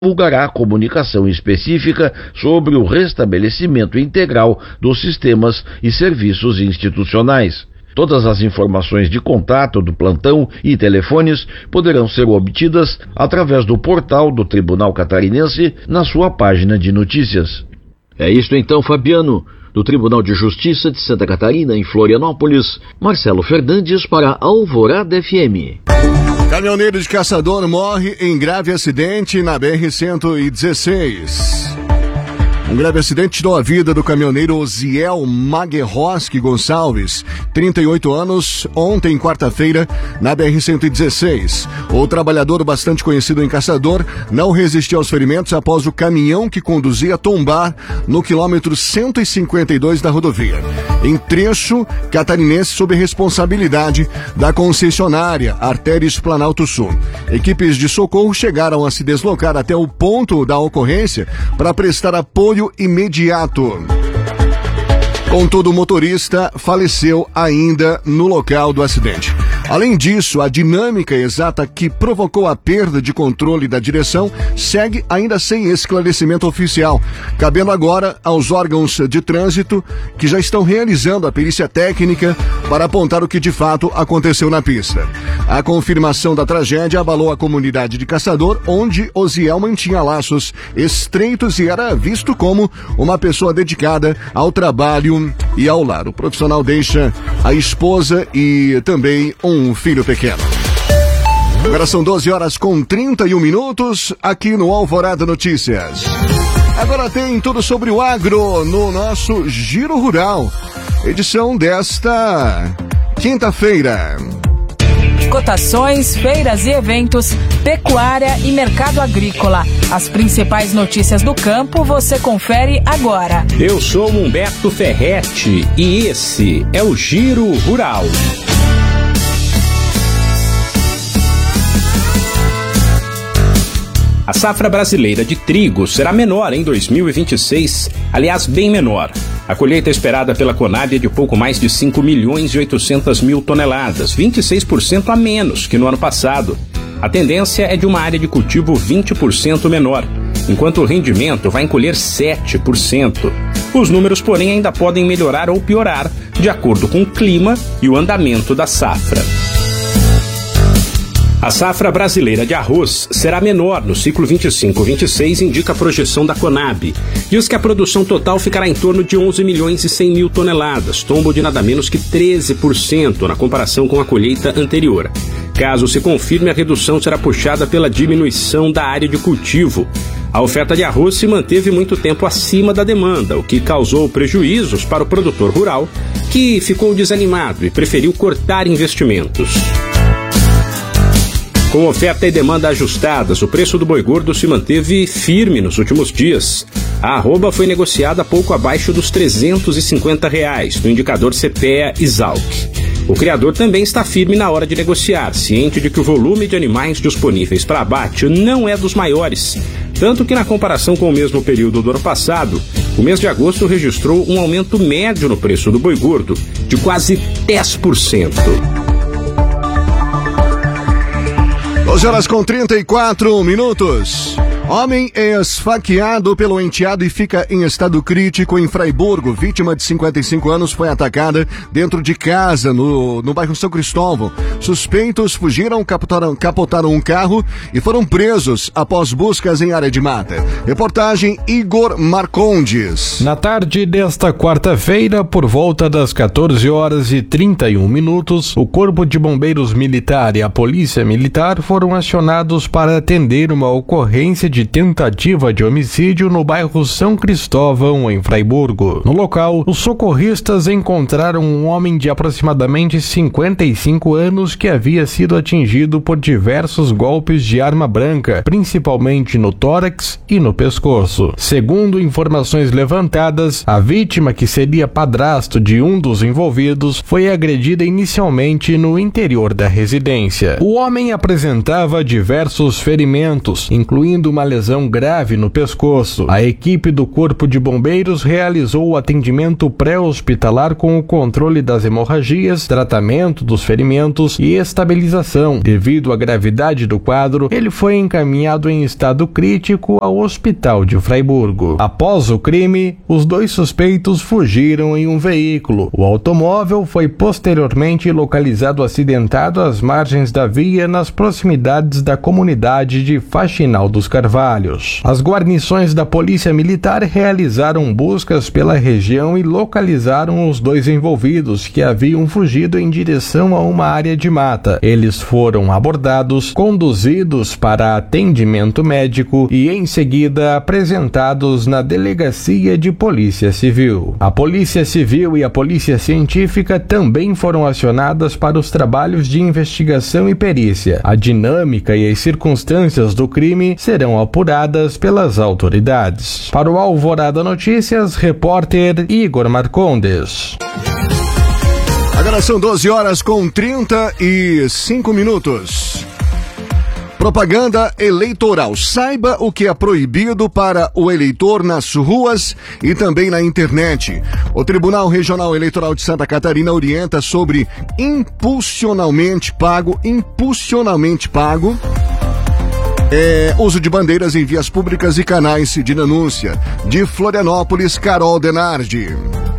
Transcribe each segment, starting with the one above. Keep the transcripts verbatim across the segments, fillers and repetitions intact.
divulgará comunicação específica sobre o restabelecimento integral dos sistemas e serviços institucionais. Todas as informações de contato do plantão e telefones poderão ser obtidas através do portal do Tribunal Catarinense na sua página de notícias. É isto então, Fabiano. Do Tribunal de Justiça de Santa Catarina, em Florianópolis, Marcelo Fernandes para Alvorada F M. Caminhoneiro de Caçador morre em grave acidente na B R cento e dezesseis. Um grave acidente tirou a vida do caminhoneiro Osiel Maguerroski Gonçalves, trinta e oito anos, ontem, quarta-feira, na B R cento e dezesseis. O trabalhador, bastante conhecido em Caçador, não resistiu aos ferimentos após o caminhão que conduzia tombar no quilômetro cento e cinquenta e dois da rodovia, em trecho catarinense sob responsabilidade da concessionária Artérias Planalto Sul. Equipes de socorro chegaram a se deslocar até o ponto da ocorrência para prestar apoio imediato. Contudo, o motorista faleceu ainda no local do acidente. Além disso, a dinâmica exata que provocou a perda de controle da direção segue ainda sem esclarecimento oficial, cabendo agora aos órgãos de trânsito que já estão realizando a perícia técnica para apontar o que de fato aconteceu na pista. A confirmação da tragédia abalou a comunidade de Caçador, onde Osiel mantinha laços estreitos e era visto como uma pessoa dedicada ao trabalho e ao lar. O profissional deixa a esposa e também um filho pequeno. Agora são doze horas com trinta e um minutos aqui no Alvorada Notícias. Agora tem tudo sobre o agro no nosso Giro Rural, edição desta quinta-feira. Cotações, feiras e eventos, pecuária e mercado agrícola. As principais notícias do campo você confere agora. Eu sou Humberto Ferretti e esse é o Giro Rural. A safra brasileira de trigo será menor em dois mil e vinte e seis, aliás, bem menor. A colheita esperada pela Conab é de pouco mais de cinco milhões e oitocentas mil toneladas, vinte e seis por cento a menos que no ano passado. A tendência é de uma área de cultivo vinte por cento menor, enquanto o rendimento vai encolher sete por cento. Os números, porém, ainda podem melhorar ou piorar, de acordo com o clima e o andamento da safra. A safra brasileira de arroz será menor no ciclo vinte e cinco vinte e seis, indica a projeção da Conab. Diz que a produção total ficará em torno de onze milhões e cem mil toneladas, tombo de nada menos que treze por cento na comparação com a colheita anterior. Caso se confirme, a redução será puxada pela diminuição da área de cultivo. A oferta de arroz se manteve muito tempo acima da demanda, o que causou prejuízos para o produtor rural, que ficou desanimado e preferiu cortar investimentos. Com oferta e demanda ajustadas, o preço do boi gordo se manteve firme nos últimos dias. A arroba foi negociada pouco abaixo dos trezentos e cinquenta reais, no indicador C P E A Exalc. O criador também está firme na hora de negociar, ciente de que o volume de animais disponíveis para abate não é dos maiores. Tanto que, na comparação com o mesmo período do ano passado, o mês de agosto registrou um aumento médio no preço do boi gordo de quase dez por cento. doze horas com trinta e quatro minutos. Homem é esfaqueado pelo enteado e fica em estado crítico em Fraiburgo. Vítima de cinquenta e cinco anos foi atacada dentro de casa no, no bairro São Cristóvão. Suspeitos fugiram, capotaram, capotaram um carro e foram presos após buscas em área de mata. Reportagem Igor Marcondes. Na tarde desta quarta-feira, por volta das quatorze horas e trinta e um minutos, o Corpo de Bombeiros Militar e a Polícia Militar foram acionados para atender uma ocorrência de tentativa de homicídio no bairro São Cristóvão, em Fraiburgo. No local, os socorristas encontraram um homem de aproximadamente cinquenta e cinco anos que havia sido atingido por diversos golpes de arma branca, principalmente no tórax e no pescoço. Segundo informações levantadas, a vítima, que seria padrasto de um dos envolvidos, foi agredida inicialmente no interior da residência. O homem apresentava diversos ferimentos, incluindo uma lesão grave no pescoço. A equipe do Corpo de Bombeiros realizou o atendimento pré-hospitalar com o controle das hemorragias, tratamento dos ferimentos e estabilização. Devido à gravidade do quadro, ele foi encaminhado em estado crítico ao Hospital de Fraiburgo. Após o crime, os dois suspeitos fugiram em um veículo. O automóvel foi posteriormente localizado acidentado às margens da via nas proximidades da comunidade de Faxinal dos Carvalhos. As guarnições da Polícia Militar realizaram buscas pela região e localizaram os dois envolvidos que haviam fugido em direção a uma área de mata. Eles foram abordados, conduzidos para atendimento médico e em seguida apresentados na Delegacia de Polícia Civil. A Polícia Civil e a Polícia Científica também foram acionadas para os trabalhos de investigação e perícia. A dinâmica e as circunstâncias do crime serão apuradas pelas autoridades. Para o Alvorada Notícias, repórter Igor Marcondes. Agora são doze horas com trinta e cinco minutos. Propaganda eleitoral. Saiba o que é proibido para o eleitor nas ruas e também na internet. O Tribunal Regional Eleitoral de Santa Catarina orienta sobre impulsionalmente pago, impulsionalmente pago, é, uso de bandeiras em vias públicas e canais de denúncia. De Florianópolis, Carol Denardi.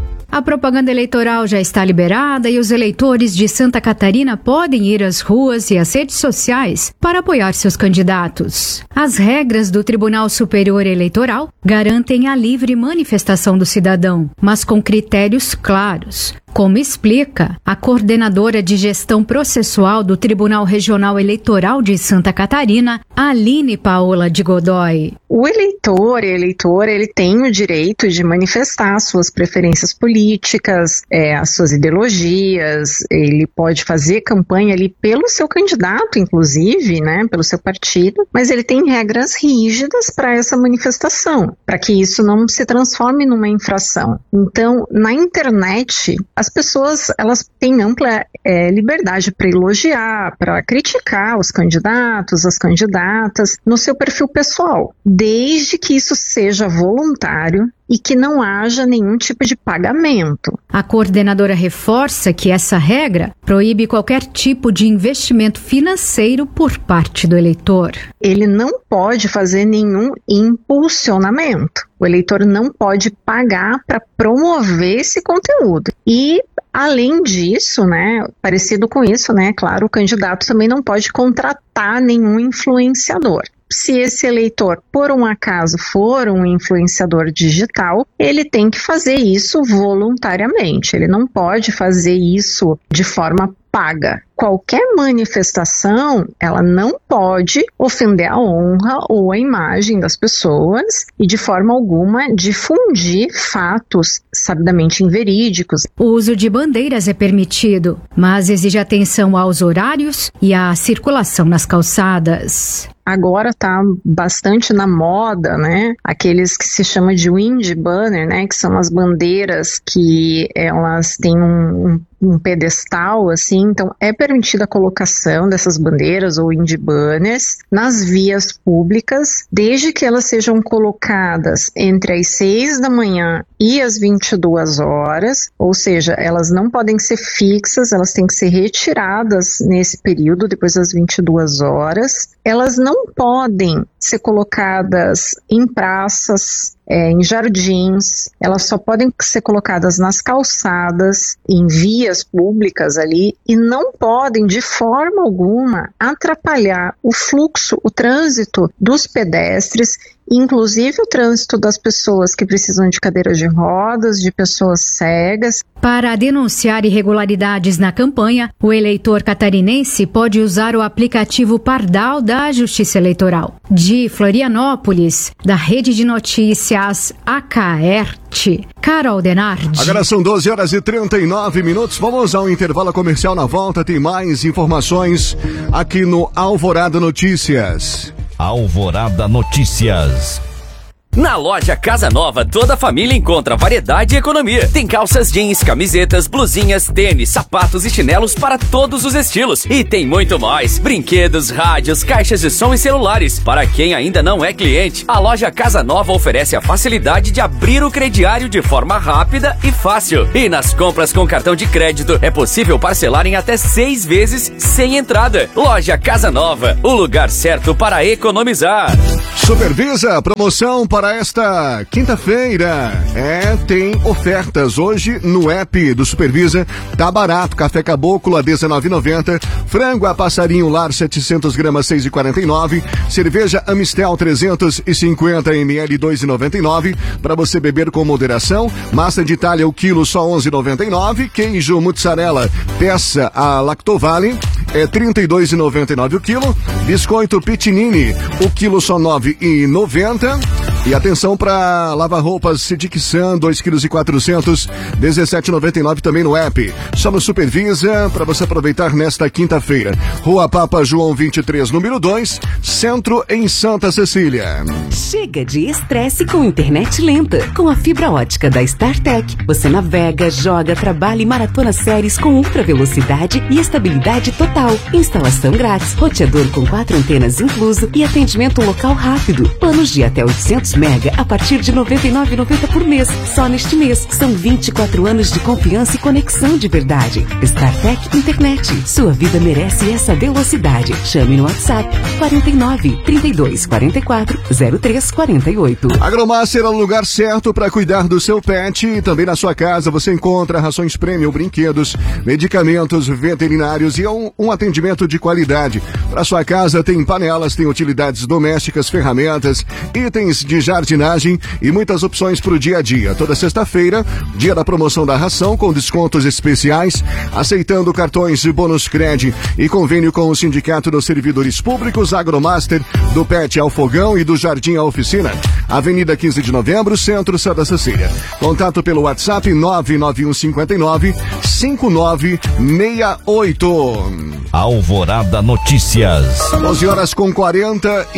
A propaganda eleitoral já está liberada e os eleitores de Santa Catarina podem ir às ruas e às redes sociais para apoiar seus candidatos. As regras do Tribunal Superior Eleitoral garantem a livre manifestação do cidadão, mas com critérios claros, como explica a coordenadora de gestão processual do Tribunal Regional Eleitoral de Santa Catarina, Aline Paola de Godoy. O eleitor e eleitora, ele tem o direito de manifestar suas preferências políticas, é, as suas ideologias, ele pode fazer campanha ali pelo seu candidato, inclusive, né, pelo seu partido, mas ele tem regras rígidas para essa manifestação, para que isso não se transforme numa infração. Então, na internet, as pessoas, elas têm ampla é, liberdade para elogiar, para criticar os candidatos, as candidatas, no seu perfil pessoal, desde que isso seja voluntário e que não haja nenhum tipo de pagamento. A coordenadora reforça que essa regra proíbe qualquer tipo de investimento financeiro por parte do eleitor. Ele não pode fazer nenhum impulsionamento. O eleitor não pode pagar para promover esse conteúdo. E, além disso, né, parecido com isso, né, claro, o candidato também não pode contratar nenhum influenciador. Se esse eleitor, por um acaso, for um influenciador digital, ele tem que fazer isso voluntariamente. Ele não pode fazer isso de forma paga. Qualquer manifestação, ela não pode ofender a honra ou a imagem das pessoas e, de forma alguma, difundir fatos sabidamente inverídicos. O uso de bandeiras é permitido, mas exige atenção aos horários e à circulação nas calçadas. Agora está bastante na moda, né? Aqueles que se chama de wind banner, né? Que são as bandeiras que elas têm um, um, um pedestal, assim. Então, é permitida a colocação dessas bandeiras ou wind banners nas vias públicas, desde que elas sejam colocadas entre as seis da manhã e as vinte e duas horas, ou seja, elas não podem ser fixas, elas têm que ser retiradas nesse período, depois das vinte e duas horas. Elas não podem ser colocadas em praças, é, em jardins, elas só podem ser colocadas nas calçadas, em vias públicas ali, e não podem de forma alguma atrapalhar o fluxo, o trânsito dos pedestres, inclusive o trânsito das pessoas que precisam de cadeiras de rodas, de pessoas cegas. Para denunciar irregularidades na campanha, o eleitor catarinense pode usar o aplicativo Pardal da Justiça Eleitoral. De Florianópolis, da Rede de Notícias A K E R T, Carol Denardi. Agora são doze horas e trinta e nove minutos. Vamos ao intervalo comercial. Na volta tem mais informações aqui no Alvorada Notícias. Alvorada Notícias. Na loja Casa Nova, toda a família encontra variedade e economia. Tem calças jeans, camisetas, blusinhas, tênis, sapatos e chinelos para todos os estilos. E tem muito mais: brinquedos, rádios, caixas de som e celulares. Para quem ainda não é cliente, a loja Casa Nova oferece a facilidade de abrir o crediário de forma rápida e fácil. E nas compras com cartão de crédito, é possível parcelar em até seis vezes sem entrada. Loja Casa Nova, o lugar certo para economizar. Supervisa, promoção para esta quinta-feira. É, tem ofertas hoje no app do Supervisa. Tá barato, café caboclo a dezenove reais e noventa centavos, frango a passarinho lar setecentos gramas seis reais e quarenta e nove centavos, cerveja Amistel trezentos e cinquenta mililitros dois reais e noventa e nove centavos, para você beber com moderação. Massa de Itália o quilo só onze reais e noventa e nove centavos, queijo mussarela peça a Lactovale é trinta e dois reais e noventa e nove centavos o quilo, biscoito Pitinini o quilo só nove reais e noventa centavos. E atenção para lava-roupas Sidixan, dois quilos e quatrocentos, dezessete reais e noventa e nove centavos também no app. Só no Supervisa, para você aproveitar nesta quinta-feira. Rua Papa João vinte e três, número dois, Centro, em Santa Cecília. Chega de estresse com internet lenta. Com a fibra ótica da StarTech, você navega, joga, trabalha e maratona séries com ultra velocidade e estabilidade total. Instalação grátis, roteador com quatro antenas incluso e atendimento local rápido. Planos de até oitocentos mega a partir de noventa e nove reais e noventa centavos por mês. Só neste mês. São vinte e quatro anos de confiança e conexão de verdade. StarTech Internet. Sua vida merece essa velocidade. Chame no WhatsApp quarenta e nove, trinta e dois, quarenta e quatro, zero três quarenta e oito. Agromaster é o lugar certo para cuidar do seu pet. E também na sua casa você encontra rações premium, brinquedos, medicamentos veterinários e um, um atendimento de qualidade. Para sua casa tem panelas, tem utilidades domésticas, ferramentas, itens de jardinagem e muitas opções para o dia a dia. Toda sexta-feira, dia da promoção da ração com descontos especiais, aceitando cartões de bônus Cred e convênio com o Sindicato dos Servidores Públicos, Agromaster, do Pet ao Fogão e do Jardim à Oficina. Avenida quinze de novembro, Centro, Santa Cecília. Contato pelo WhatsApp nove nove um cinco nove, cinco nove seis oito. Alvorada Notícias. onze horas com quarenta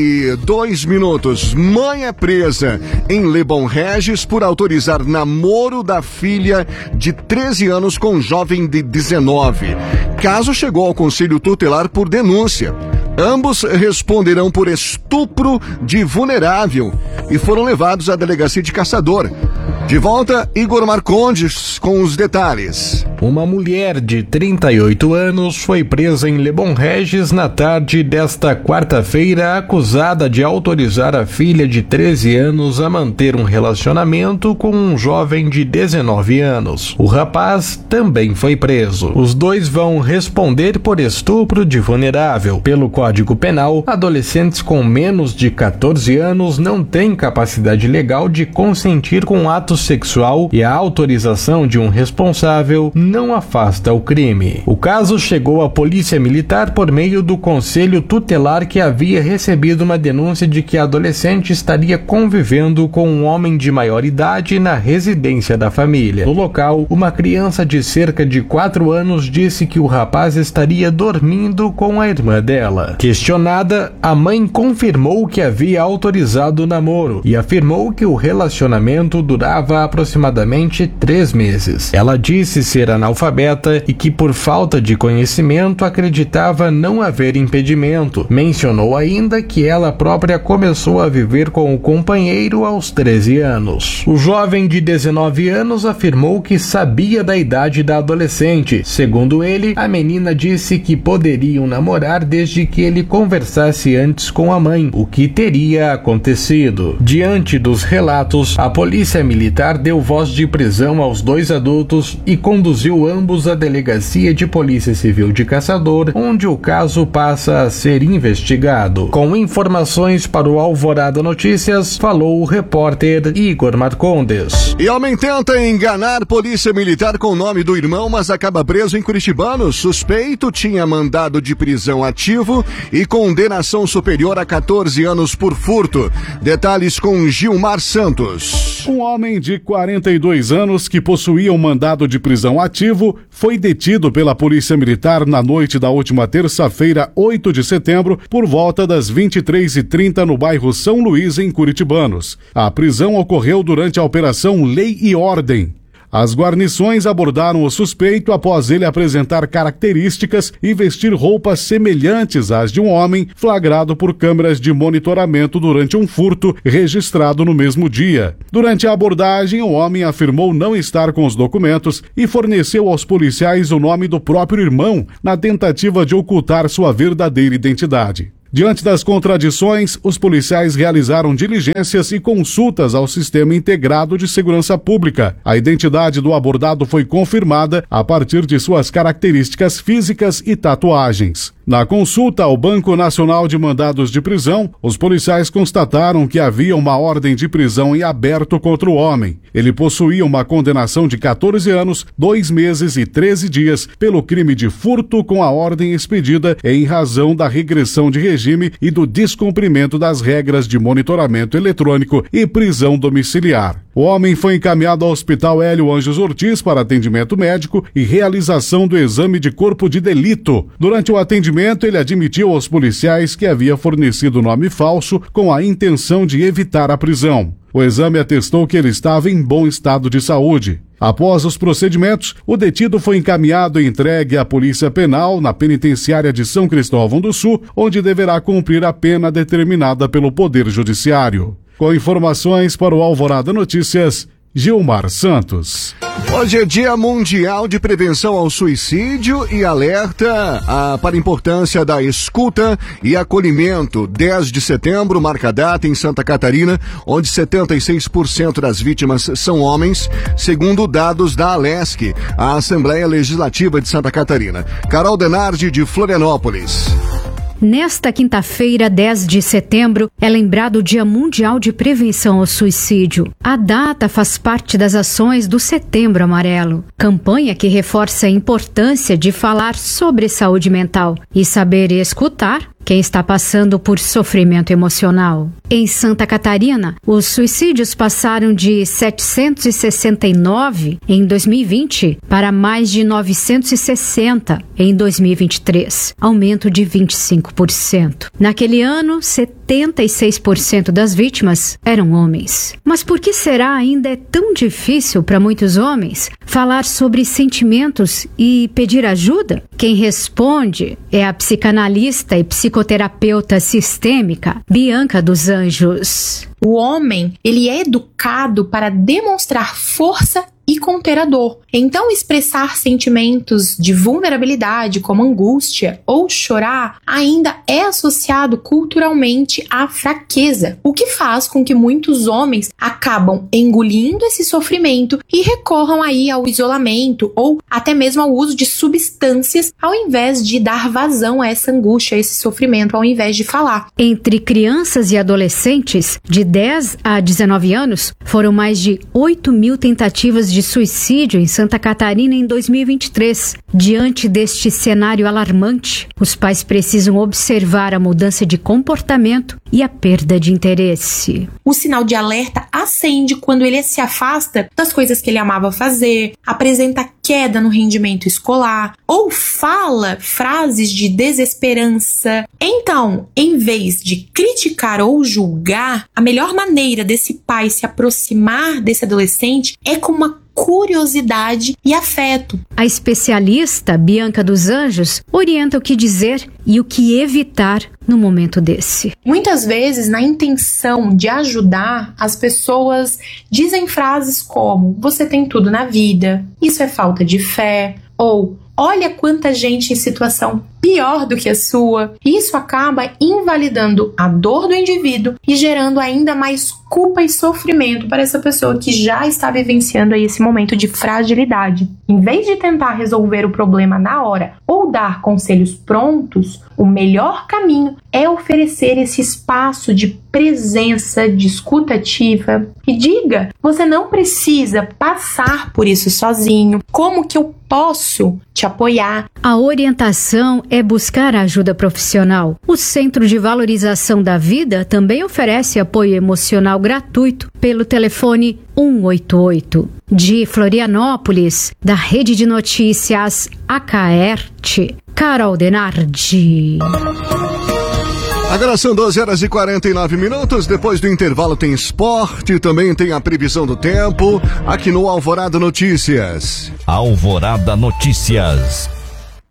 e dois minutos. Mãe é presa em Lebon Regis por autorizar namoro da filha de treze anos com um jovem de dezenove. Caso chegou ao Conselho Tutelar por denúncia. Ambos responderão por estupro de vulnerável e foram levados à delegacia de Caçador. De volta, Igor Marcondes com os detalhes. Uma mulher de trinta e oito anos foi presa em Lebon Regis na tarde desta quarta-feira, acusada de autorizar a filha de treze anos a manter um relacionamento com um jovem de dezenove anos. O rapaz também foi preso. Os dois vão responder por estupro de vulnerável. Pelo Código Penal, adolescentes com menos de quatorze anos não têm capacidade legal de consentir com ato sexual e a autorização de um responsável não afasta o crime. O caso chegou à Polícia Militar por meio do Conselho Tutelar, que havia recebido uma denúncia de que a adolescente estaria convivendo com um homem de maior idade na residência da família. No local, uma criança de cerca de quatro anos disse que o rapaz estaria dormindo com a irmã dela. Questionada, a mãe confirmou que havia autorizado o namoro e afirmou que o relacionamento durava aproximadamente três meses. Ela disse ser analfabeta e que, por falta de conhecimento, acreditava não haver impedimento. Mencionou ainda que ela própria começou a viver com o companheiro aos treze anos. O jovem de dezenove anos afirmou que sabia da idade da adolescente. Segundo ele, a menina disse que poderiam namorar desde que ele conversasse antes com a mãe, o que teria acontecido. Diante dos relatos, a Polícia Militar deu voz de prisão aos dois adultos e conduziu ambos à Delegacia de Polícia Civil de Caçador, onde o caso passa a ser investigado. Com informações para o Alvorada Notícias, falou o repórter Igor Marcondes. E homem tenta enganar Polícia Militar com o nome do irmão, mas acaba preso em Curitibano. Suspeito tinha mandado de prisão ativo e condenação superior a quatorze anos por furto. Detalhes com Gilmar Santos. Um homem de quarenta e dois anos que possuía um mandado de prisão ativo ativo foi detido pela Polícia Militar na noite da última terça-feira, oito de setembro, por volta das vinte e três e trinta no bairro São Luís, em Curitibanos. A prisão ocorreu durante a Operação Lei e Ordem. As guarnições abordaram o suspeito após ele apresentar características e vestir roupas semelhantes às de um homem flagrado por câmeras de monitoramento durante um furto registrado no mesmo dia. Durante a abordagem, o homem afirmou não estar com os documentos e forneceu aos policiais o nome do próprio irmão na tentativa de ocultar sua verdadeira identidade. Diante das contradições, os policiais realizaram diligências e consultas ao Sistema Integrado de Segurança Pública. A identidade do abordado foi confirmada a partir de suas características físicas e tatuagens. Na consulta ao Banco Nacional de Mandados de Prisão, os policiais constataram que havia uma ordem de prisão em aberto contra o homem. Ele possuía uma condenação de quatorze anos, dois meses e treze dias pelo crime de furto com a ordem expedida em razão da regressão de regime e do descumprimento das regras de monitoramento eletrônico e prisão domiciliar. O homem foi encaminhado ao Hospital Hélio Anjos Ortiz para atendimento médico e realização do exame de corpo de delito. Durante o atendimento, ele admitiu aos policiais que havia fornecido nome falso com a intenção de evitar a prisão. O exame atestou que ele estava em bom estado de saúde. Após os procedimentos, o detido foi encaminhado e entregue à Polícia Penal na penitenciária de São Cristóvão do Sul, onde deverá cumprir a pena determinada pelo Poder Judiciário. Com informações para o Alvorada Notícias, Gilmar Santos. Hoje é Dia Mundial de Prevenção ao Suicídio e alerta a, para a importância da escuta e acolhimento. dez de setembro, marca a data em Santa Catarina, onde setenta e seis por cento das vítimas são homens, segundo dados da Alesc, a Assembleia Legislativa de Santa Catarina. Carol Denardi, de Florianópolis. Nesta quinta-feira, dez de setembro, é lembrado o Dia Mundial de Prevenção ao Suicídio. A data faz parte das ações do Setembro Amarelo, campanha que reforça a importância de falar sobre saúde mental e saber escutar quem está passando por sofrimento emocional. Em Santa Catarina, os suicídios passaram de setecentos e sessenta e nove em dois mil e vinte para mais de novecentos e sessenta em dois mil e vinte e três, aumento de vinte e cinco por cento. Naquele ano, setenta e seis por cento das vítimas eram homens. Mas por que será ainda é tão difícil para muitos homens falar sobre sentimentos e pedir ajuda? Quem responde é a psicanalista e psicoterapeuta sistêmica Bianca dos Anjos. O homem, ele é educado para demonstrar força e conter a dor. Então, expressar sentimentos de vulnerabilidade, como angústia ou chorar, ainda é associado culturalmente à fraqueza, o que faz com que muitos homens acabam engolindo esse sofrimento e recorram aí ao isolamento ou até mesmo ao uso de substâncias, ao invés de dar vazão a essa angústia, a esse sofrimento, ao invés de falar. Entre crianças e adolescentes de dez a dezenove anos, foram mais de oito mil tentativas de de suicídio em Santa Catarina em dois mil e vinte e três. Diante deste cenário alarmante, os pais precisam observar a mudança de comportamento e a perda de interesse. O sinal de alerta acende quando ele se afasta das coisas que ele amava fazer, apresenta queda no rendimento escolar ou fala frases de desesperança. Então, em vez de criticar ou julgar, a melhor maneira desse pai se aproximar desse adolescente é com uma curiosidade e afeto. A especialista Bianca dos Anjos orienta o que dizer e o que evitar no momento desse. Muitas vezes, na intenção de ajudar, as pessoas dizem frases como: você tem tudo na vida, isso é falta de fé, ou olha quanta gente em situação pior do que a sua. Isso acaba invalidando a dor do indivíduo e gerando ainda mais culpa e sofrimento para essa pessoa que já está vivenciando aí esse momento de fragilidade. Em vez de tentar resolver o problema na hora ou dar conselhos prontos, o melhor caminho é oferecer esse espaço de presença, de escuta ativa e diga: você não precisa passar por isso sozinho. Como que eu posso te apoiar? A orientação é buscar ajuda profissional. O Centro de Valorização da Vida também oferece apoio emocional gratuito pelo telefone um oito oito. De Florianópolis, da Rede de Notícias Acaerte, Carol Denardi. Agora são doze horas e quarenta e nove minutos. Depois do intervalo tem esporte, também tem a previsão do tempo aqui no Alvorada Notícias. Alvorada Notícias.